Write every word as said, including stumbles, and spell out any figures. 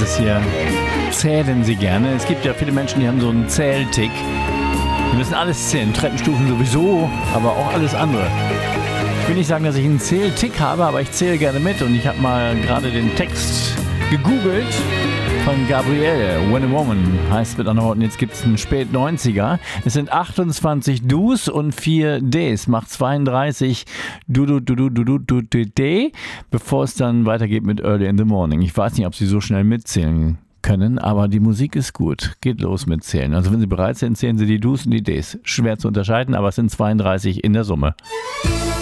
es hier. Zählen Sie gerne? Es gibt ja viele Menschen, die haben so einen Zähltick. Die müssen alles zählen, Treppenstufen sowieso, aber auch alles andere. Ich will nicht sagen, dass ich einen Zähltick habe, aber ich zähle gerne mit und ich habe mal gerade den Text gegoogelt von Gabrielle. When a Woman heißt mit anderen Worten, jetzt gibt es einen Spät-neunziger. Es sind achtundzwanzig Do's und vier D's, macht zweiunddreißig Du, du, du, du, du, du, du, du, D, bevor es dann weitergeht mit Early in the Morning. Ich weiß nicht, ob Sie so schnell mitzählen können, aber die Musik ist gut. Geht los mit Zählen. Also wenn Sie bereit sind, zählen Sie die Do's und die D's. Schwer zu unterscheiden, aber es sind zweiunddreißig in der Summe.